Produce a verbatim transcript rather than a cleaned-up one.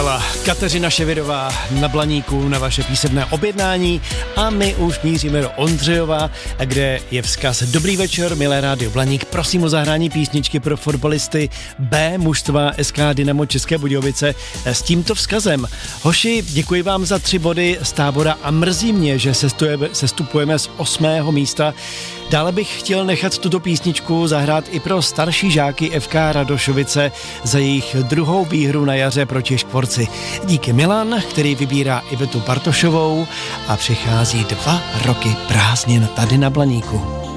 Ševidová, Kateřina Ševidová na Blaníku na vaše písemné objednání a my už míříme do Ondřejova, kde je vzkaz: dobrý večer, milé rádio Blaník, prosím o zahrání písničky pro fotbalisty B mužstva S K Dynamo České Budějovice s tímto vzkazem. Hoši, děkuji vám za tři body z Tábora a mrzí mě, že sestupujeme z osmého místa. Dále bych chtěl nechat tuto písničku zahrát i pro starší žáky F K Radošovice za jejich druhou výhru na jaře proti Škvorci. Díky Milan, který vybírá Ivetu Bartošovou a přichází dva roky prázdnin tady na Blaníku.